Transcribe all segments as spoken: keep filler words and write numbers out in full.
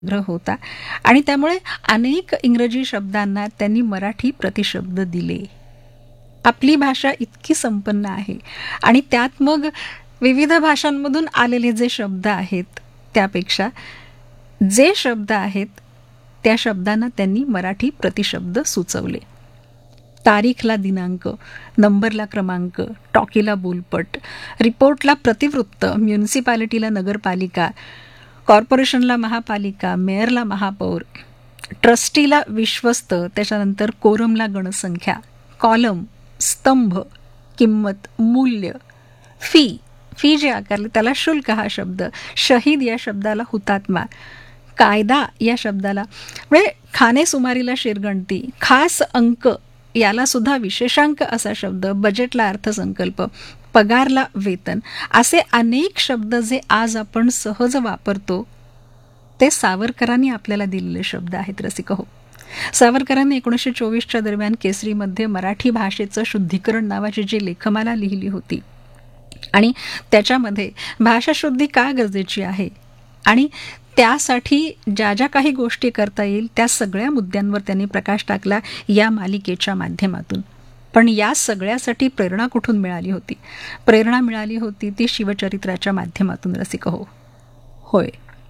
ग्रह होता आणि त्यामुळे अनेक इंग्रजी शब्दांना त्यांनी मराठी प्रतिशब्द दिले. आपली भाषा इतकी संपन्न आहे आणि त्यात मग विविध भाषांमधून आलेले जे शब्द आहेत त्यापेक्षा जे शब्द आहेत त्या शब्दांना त्यांनी मराठी प्रतिशब्द सुचवले. तारीखला दिनांक, नंबरला क्रमांक, टॉकीला बोलपट, रिपोर्टला प्रतिवृत्त, म्युनिसिपालिटीला नगरपालिका, कॉर्पोरेशनला महापालिका, मेयरला महापौर, ट्रस्टीला विश्वस्त, त्याच्यानंतर कोरमला गणसंख्या, कॉलम, स्तंभ, किंमत, मूल्य, फी फी जे आकारले त्याला शुल्क हा शब्द, शहीद या शब्दाला हुतात्मा, कायदा या शब्दाला म्हणजे खानेसुमारीला शिरगणती, खास अंक याला सुद्धा विशेषांक असा शब्द, बजेटला अर्थसंकल्प, पगारला वेतन, असे अनेक शब्द जे आज आपण सहज वापरतो ते सावरकरांनी आपल्याला दिलेले शब्द आहेत रसिक हो. सावरकरांनी एकोणीसशे चोवीसच्या दरम्यान केसरीमध्ये मराठी भाषेचं शुद्धीकरण नावाची जी लेखमाला लिहिली होती आणि त्याच्यामध्ये भाषाशुद्धी का गरजेची आहे आणि त्यासाठी ज्या ज्या काही गोष्टी करता येईल त्या सगळ्या मुद्द्यांवर त्यांनी प्रकाश टाकला या मालिकेच्या माध्यमातून. पण या सगळ्यासाठी प्रेरणा कुठून मिळाली होती? प्रेरणा मिळाली होती ती शिवचरित्राच्या माध्यमातून रसिक हो. होय,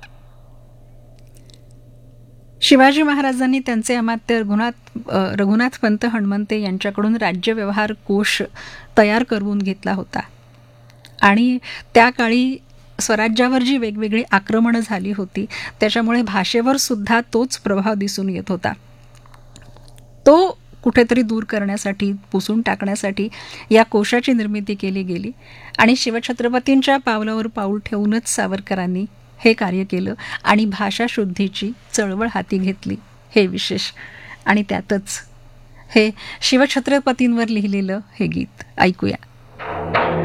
शिवाजी महाराजांनी त्यांचे अमात्य रघुनाथ रघुनाथ पंत हणमंते यांच्याकडून राज्य व्यवहार कोश तयार करून घेतला होता आणि त्या काळी स्वराज्यावर जी वेगवेगळी आक्रमणं झाली होती त्याच्यामुळे भाषेवर सुद्धा तोच प्रभाव दिसून येत होता. तो कुठेतरी दूर करण्यासाठी, पुसून टाकण्यासाठी या कोशाची निर्मिती केली गेली आणि शिवछत्रपतींच्या पावलावर पाऊल ठेवूनच सावरकरांनी हे कार्य केलं आणि भाषाशुद्धीची चळवळ हाती घेतली. हे विशेष आणि त्यातच हे शिवछत्रपतींवर लिहिलेलं हे गीत ऐकूया.